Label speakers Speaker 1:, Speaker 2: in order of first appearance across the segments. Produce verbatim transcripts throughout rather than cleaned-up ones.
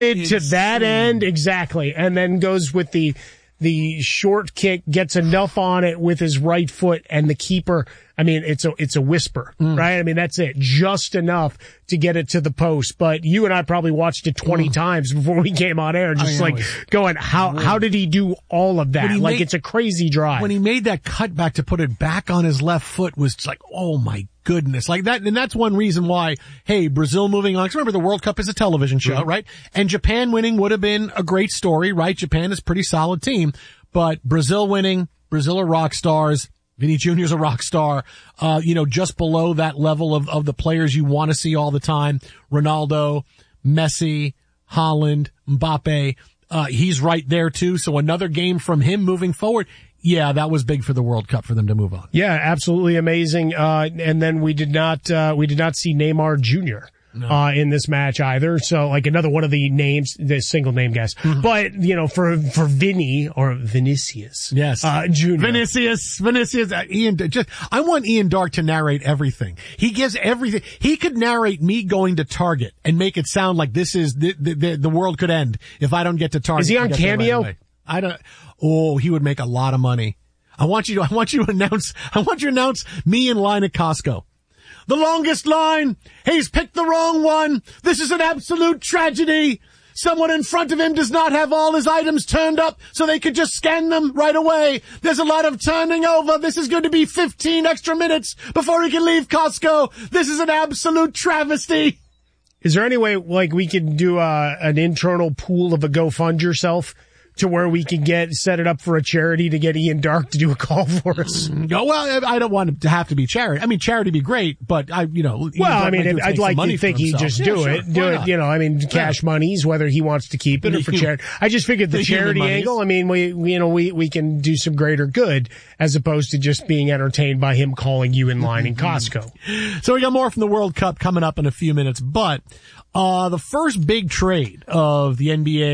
Speaker 1: to that end, exactly, and then goes with the the short kick, gets enough on it with his right foot, and the keeper, I mean, it's a it's a whisper, mm. right? I mean, that's it, just enough to get it to the post. But you and I probably watched it twenty mm. times before we came on air, just like going, how how did he do all of that? Like, made, it's a crazy drive.
Speaker 2: When he made that cutback to put it back on his left foot was just like, oh my goodness, like that. And that's one reason why, hey, Brazil moving on. 'Cause remember, the World Cup is a television show, mm-hmm. right? And Japan winning would have been a great story, right? Japan is a pretty solid team, but Brazil winning, Brazil are rock stars. Vinny Junior's a rock star, uh, you know, just below that level of, of the players you want to see all the time. Ronaldo, Messi, Haaland, Mbappe, uh, he's right there too. So another game from him moving forward. Yeah, that was big for the World Cup for them to move on.
Speaker 1: Yeah, absolutely amazing. Uh, and then we did not, uh, we did not see Neymar Junior No. Uh, in this match either. So like another one of the names, the single name guess. Mm-hmm. But, you know, for, for Vinny or Vinicius.
Speaker 2: Yes.
Speaker 1: Uh, Junior.
Speaker 2: Vinicius, Vinicius, uh, Ian, just, I want Ian Dark to narrate everything. He gives everything. He could narrate me going to Target and make it sound like this is, the, the, the, the world could end if I don't get to Target.
Speaker 1: Is he on Cameo?
Speaker 2: Right, I don't, oh, he would make a lot of money. I want you to, I want you to announce, I want you to announce me in line at Costco. The longest line. He's picked the wrong one. This is an absolute tragedy. Someone in front of him does not have all his items turned up so they could just scan them right away. There's a lot of turning over. This is going to be fifteen extra minutes before he can leave Costco. This is an absolute travesty.
Speaker 1: Is there any way, like, we could do uh, an internal pool of a Go Fund Yourself to where we can get, set it up for a charity to get Ian Dark to do a call for us?
Speaker 2: No, well, I don't want it to have to be charity. I mean, charity would be great, but I, you know.
Speaker 1: Well, I mean, I'd like to think he'd just yeah, do sure. it. Do Why it, not? You know, I mean, cash yeah. monies, whether he wants to keep it or for charity. I just figured the, the charity angle, I mean, we, you know, we, we can do some greater good as opposed to just being entertained by him calling you in line in Costco.
Speaker 2: So we got more from the World Cup coming up in a few minutes, but Uh, the first big trade of the N B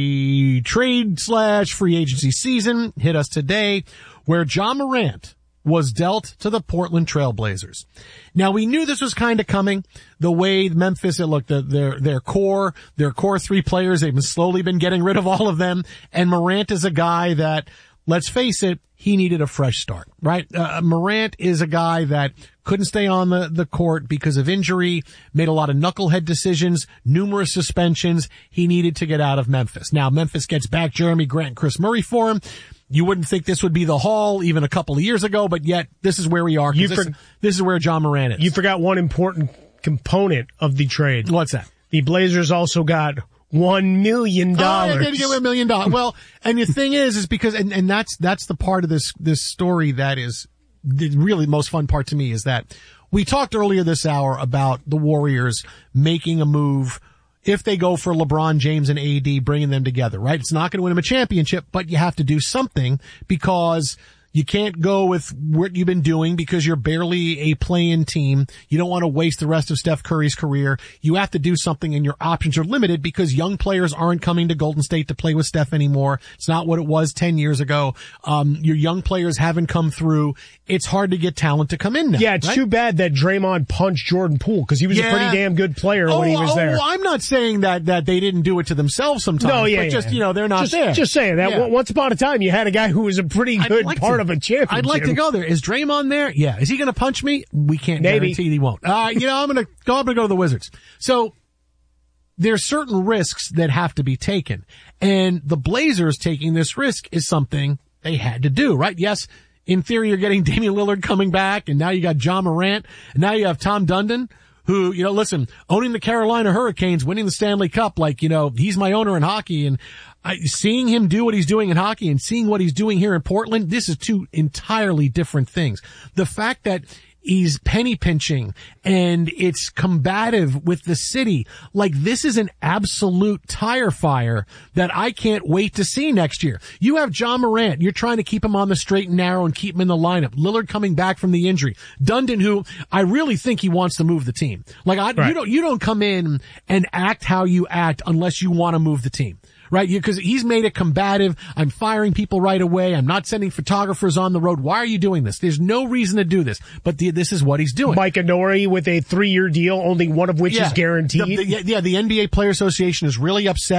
Speaker 2: A trade slash free agency season hit us today, where Ja Morant was dealt to the Portland Trail Blazers. Now, we knew this was kind of coming. The way Memphis, look, the, their, their core, their core three players, they've been slowly been getting rid of all of them. And Morant is a guy that, let's face it, he needed a fresh start, right? Uh, Morant is a guy that couldn't stay on the, the court because of injury, made a lot of knucklehead decisions, numerous suspensions. He needed to get out of Memphis. Now, Memphis gets back Jeremy Grant and Chris Murray for him. You wouldn't think this would be the haul even a couple of years ago, but yet this is where we are.
Speaker 1: You
Speaker 2: this,
Speaker 1: for-
Speaker 2: this is where Ja Morant is.
Speaker 1: You forgot one important component of the trade.
Speaker 2: What's that?
Speaker 1: The Blazers also got One million dollars.
Speaker 2: Oh, they did get a million dollars. Well, and the thing is, is because, and, and that's, that's the part of this, this story that is the really most fun part to me is that we talked earlier this hour about the Warriors making a move if they go for LeBron James and A D, bringing them together, right? It's not going to win them a championship, but you have to do something because you can't go with what you've been doing because you're barely a play-in team. You don't want to waste the rest of Steph Curry's career. You have to do something and your options are limited because young players aren't coming to Golden State to play with Steph anymore. It's not what it was ten years ago. Um, your young players haven't come through. It's hard to get talent to come in now.
Speaker 1: Yeah, it's
Speaker 2: right?
Speaker 1: too bad that Draymond punched Jordan Poole because he was yeah. a pretty damn good player
Speaker 2: oh,
Speaker 1: when he was
Speaker 2: oh,
Speaker 1: there.
Speaker 2: I'm not saying that, that they didn't do it to themselves sometimes.
Speaker 1: No, yeah,
Speaker 2: but
Speaker 1: yeah.
Speaker 2: just, you know, they're not
Speaker 1: just,
Speaker 2: there.
Speaker 1: Just saying that
Speaker 2: yeah.
Speaker 1: once upon a time you had a guy who was a pretty good like part to, of a championship.
Speaker 2: I'd like to go there. Is Draymond there? Yeah. Is he going to punch me? We can't
Speaker 1: Maybe.
Speaker 2: guarantee he won't. Uh, you know, I'm going to go, I'm going to go to the Wizards. So there's certain risks that have to be taken. And the Blazers taking this risk is something they had to do, right? Yes. In theory, you're getting Damian Lillard coming back, and now you got Ja Morant, and now you have Tom Dundon, who, you know, listen, owning the Carolina Hurricanes, winning the Stanley Cup, like, you know, he's my owner in hockey, and I, seeing him do what he's doing in hockey and seeing what he's doing here in Portland, this is two entirely different things. The fact that he's penny pinching and it's combative with the city. Like, this is an absolute tire fire that I can't wait to see next year. You have Ja Morant. You're trying to keep him on the straight and narrow and keep him in the lineup. Lillard coming back from the injury. Dundon, who I really think he wants to move the team. Like, I, right. you don't, you don't come in and act how you act unless you want to move the team. right? Because he's made it combative. I'm firing people right away. I'm not sending photographers on the road. Why are you doing this? There's no reason to do this, but the, this is what he's doing.
Speaker 1: Mike Inori with a three-year deal, only one of which
Speaker 2: yeah.
Speaker 1: is guaranteed.
Speaker 2: The, the, yeah, the N B A Player Association is really upset.